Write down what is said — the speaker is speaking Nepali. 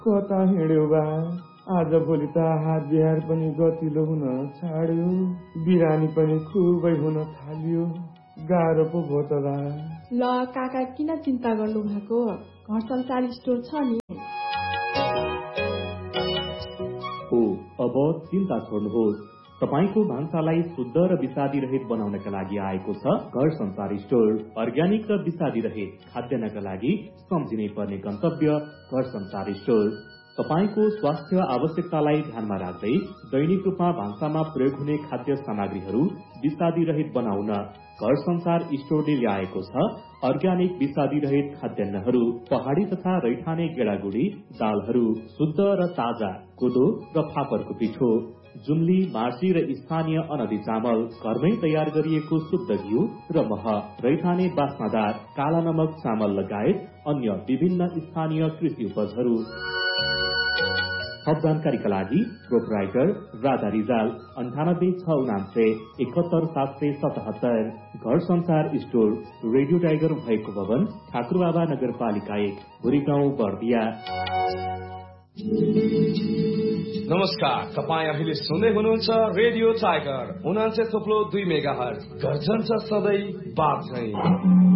कता हिँड्यो बा आज भोलि त हात बिहार पनि गतिलो हुन छाड्यो, बिरामी पनि खुबै हुन थाल्यो, गाह्रो पो भयो त बा। ल काका किन चिन्ता गर्नु भएको, घर संसार स्टोर छ नि। हो अब चिन्ता छोड्नुहोस्, तपाईको भान्सालाई शुद्ध र विषादी रहित बनाउनका लागि आएको छ घर संसार स्टोर। अर्ग्यानिक र विषादी रहित खाद्यान्नका लागि सम्झिनै पर्ने गन्तव्य घर संसार स्टोर। तपाईको स्वास्थ्य आवश्यकतालाई ध्यानमा राख्दै दैनिक रूपमा भान्सामा प्रयोग हुने खाद्य सामग्रीहरू विषादी रहित बनाउन घर संसार स्टोरले ल्याएको छ अर्ग्यानिक विषादी रहित खाद्यान्नहरू। पहाड़ी तथा रैथाने गेडागुडी दालहरू, शुद्ध र ताजा कोदो र फापरको पिठो, जुम्ली, मार्सी र स्थानीय अनदी चामल, घरमै तयार गरिएको शुद्ध घिउ र मह, रैथाने बास्नादार काला नमक चामल लगायत अन्य विभिन्न स्थानीय कृषि उपजहरू। थप जानकारीका लागि प्रोपराइटर राधा रिजाल 9869717777। घर संसार स्टोर, रेडियो टाइगर भएको भवन, ठाकुरबाबा नगरपालिका 1, भुरीगाउँ, बर्दिया। नमस्कार, तपाईँ अहिले सुन्दै हुनुहुन्छ रेडियो टाइगर 89.2 मेगाहर्ज। गर्जन छ सधैँ बात चाहिँ।